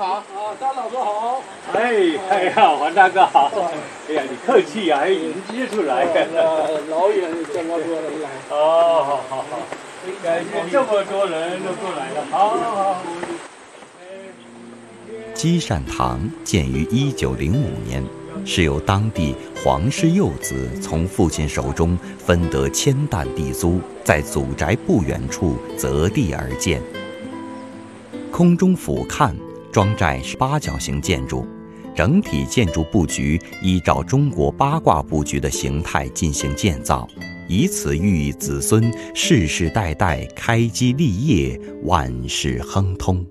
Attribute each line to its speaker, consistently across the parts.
Speaker 1: 好啊，张老师好。
Speaker 2: 哎呀，黄大哥好。哎呀，你客气啊，还迎接出来。
Speaker 1: 老远这么多人来。
Speaker 2: 哦，好。感谢这么多人都过来了，好。
Speaker 3: 积善堂建于1905年，是由当地黄氏幼子从父亲手中分得1000担地租，在祖宅不远处择地而建。空中俯瞰，庄寨是8角形建筑，整体建筑布局依照中国八卦布局的形态进行建造，以此寓意子孙世世代代开基立业，万事亨通。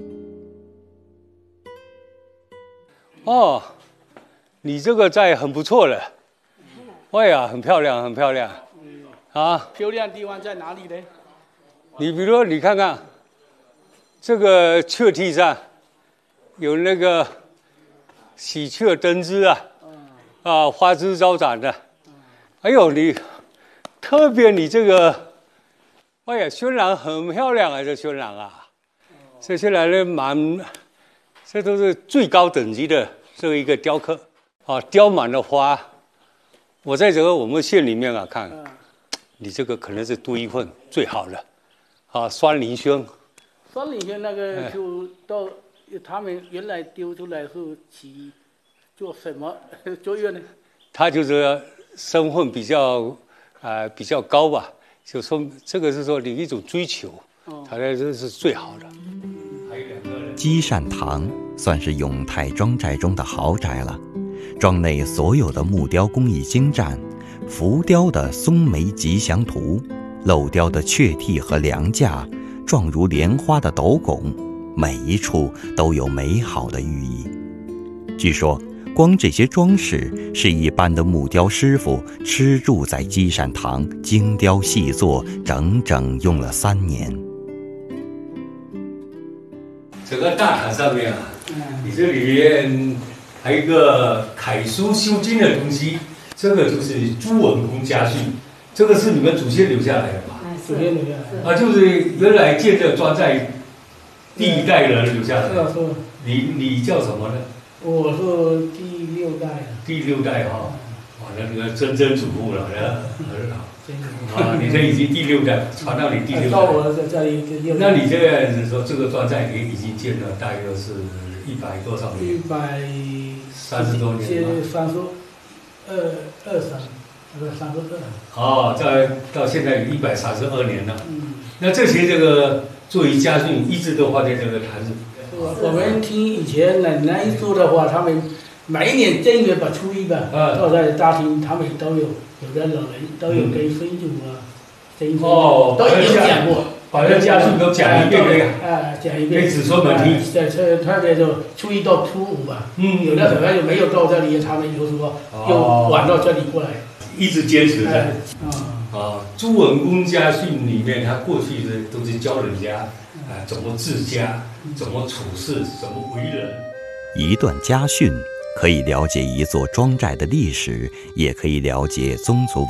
Speaker 2: 哦，你这个寨很不错了。哎呀，很漂亮，很漂亮。啊，
Speaker 1: 漂亮地方在哪里呢？
Speaker 2: 你比如说，你看看这个雀梯上有那个喜鹊登枝啊，花枝招展的。哎呦，特别你这个，哎呀，渲染很漂亮啊，这渲染啊，这渲染的这都是最高等级的这一个雕刻啊，雕满了花。我在我们县里面看，你这个可能是独一份最好的啊，酸林轩。
Speaker 1: 酸林轩那个就到他们原来丢出来后起做什么作用呢？
Speaker 2: 他就是身份比较高吧，就说这个是说你一种追求，他这是最好的。
Speaker 3: 积善堂算是永泰庄寨中的豪宅了，庄内所有的木雕工艺精湛，浮雕的松梅吉祥图，镂雕的雀替和梁架，状如莲花的斗拱，每一处都有美好的寓意。据说光这些装饰是一般的木雕师傅吃住在积善堂精雕细作，整整用了3年。
Speaker 2: 整个大堂上面你这里面还有一个楷书修经的东西，这个就是朱文公家训，这个是你们祖先留下来的吧？
Speaker 1: 祖先留下来
Speaker 2: 就是原来建这庄寨第1代人留下来的。
Speaker 1: 是。
Speaker 2: 你叫什么呢？
Speaker 1: 我是第6代。
Speaker 2: 第6代哇，那个曾祖父了，很好。你这已经第6代，传到你第6代。
Speaker 1: 到我这里第6代。
Speaker 2: 那你这个是说这个庄寨已经建了大约是100多少年？130多年吗？32。到现在有132年了。那这些这个作为家训一直都放在这个坛子。
Speaker 1: 我们听以前奶奶说的话，他们每一年正月初1吧，都在大厅，他们都有的老人都有跟孙祖孙都已经讲过，
Speaker 2: 把这家训都讲一遍
Speaker 1: 讲一遍
Speaker 2: 给子孙们听。
Speaker 1: 特别就初1到初5吧，有的可能就没有到这里，他们就说又晚到这里过来，
Speaker 2: 一直坚持在。朱文公家训里面，他过去都是教人家怎么治家，怎么处事，怎么为人。
Speaker 3: 一段家训可以了解一座庄寨的历史，也可以了解宗族